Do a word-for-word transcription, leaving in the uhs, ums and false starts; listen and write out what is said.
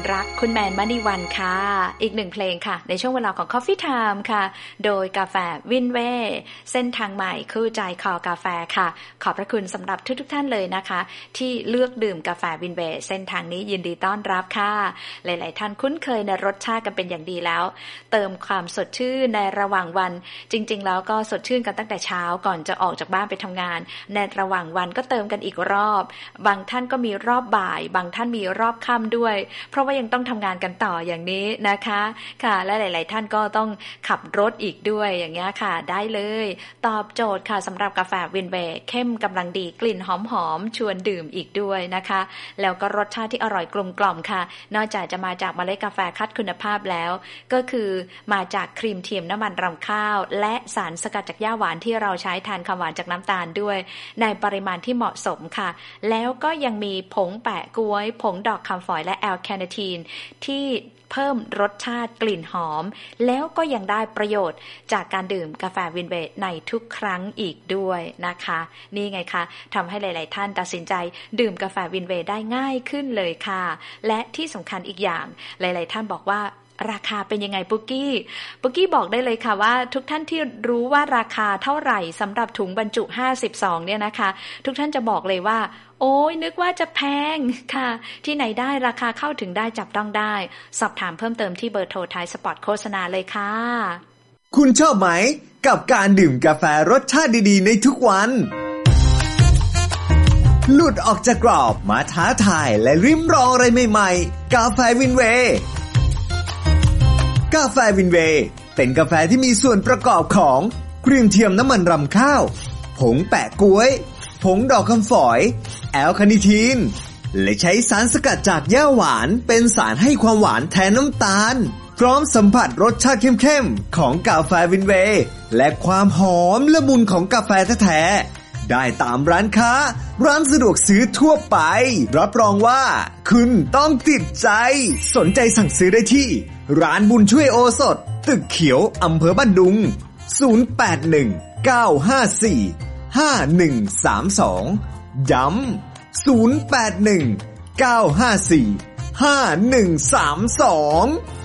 รักคุณแมนมณีวันค่ะอีกหนึ่งเพลงค่ะในช่วงเวลาของ Coffee Time ค่ะโดยกาแฟวินเว่เส้นทางใหม่คู่ใจคอกาแฟค่ะขอบพระคุณสำหรับทุกๆท่านเลยนะคะที่เลือกดื่มกาแฟวินเว่เส้นทางนี้ยินดีต้อนรับค่ะหลายๆท่านคุ้นเคยในรสชาติกันเป็นอย่างดีแล้วเติมความสดชื่นในระหว่างวันจริงๆแล้วก็สดชื่นกันตั้งแต่เช้าก่อนจะออกจากบ้านไปทำงานในระหว่างวันก็เติมกันอีกรอบบางท่านก็มีรอบบ่ายบางท่านมีรอบค่ำด้วยเพราะว่ายังต้องทำงานกันต่ออย่างนี้นะคะค่ะและหลายๆท่านก็ต้องขับรถอีกด้วยอย่างเงี้ยค่ะได้เลยตอบโจทย์ค่ะสำหรับกาแฟวินเว่เข้มกำลังดีกลิ่นหอมๆชวนดื่มอีกด้วยนะคะแล้วก็รสชาติที่อร่อยกลมกล่อมค่ะนอกจากจะมาจากเมล็ดกาแฟคัดคุณภาพแล้วก็คือมาจากครีมเทียมน้ำมันรำข้าวและสารสกัดจากหญ้าหวานที่เราใช้แทนคำหวานจากน้ำตาลด้วยในปริมาณที่เหมาะสมค่ะแล้วก็ยังมีผงแปะก๊วยผงดอกคำฝอยและแอลแคเนทีนที่เพิ่มรสชาติกลิ่นหอมแล้วก็ยังได้ประโยชน์จากการดื่มกาแฟวินเว่ในทุกครั้งอีกด้วยนะคะนี่ไงคะทำให้หลายๆท่านตัดสินใจดื่มกาแฟวินเว่ได้ง่ายขึ้นเลยค่ะและที่สำคัญอีกอย่างหลายๆท่านบอกว่าราคาเป็นยังไงปุ๊กกี้ปุ๊กกี้บอกได้เลยค่ะว่าทุกท่านที่รู้ว่าราคาเท่าไหร่สำหรับถุงบรรจุห้าสิบซองเนี่ยนะคะทุกท่านจะบอกเลยว่าโอ้ยนึกว่าจะแพงค่ะที่ไหนได้ราคาเข้าถึงได้จับต้องได้สอบถามเพิ่มเติมที่เบอร์โทรท้ายสปอตโฆษณาเลยค่ะคุณชอบไหมกับการดื่มกาแฟรสชาติดีๆในทุกวันหลุดออกจากกรอบมาท้าทายและริมรองอะไรใหม่ๆกาแฟวินเว่กาแฟวินเว่เป็นกาแฟที่มีส่วนประกอบของครีมเทียมน้ำมันรำข้าวผงแปะก๊วยผงดอกคำฝอยแอลคาเนทีนและใช้สารสกัดจากหญ้าหวานเป็นสารให้ความหวานแทนน้ำตาลพร้อมสัมผัสรสชาติเข้มๆของกาแฟวินเว่และความหอมละมุนของกาแฟแท้ๆได้ตามร้านค้าร้านสะดวกซื้อทั่วไปรับรองว่าคุณต้องติดใจสนใจสั่งซื้อได้ที่ร้านบุญช่วยโอสถตึกเขียวอำเภอบ้านดุงศูนย์ แปด หนึ่ง เก้า ห้า สี่ ห้า หนึ่ง สาม สองย้ำศูนย์ แปด หนึ่ง เก้า ห้า สี่ ห้า หนึ่ง สาม สอง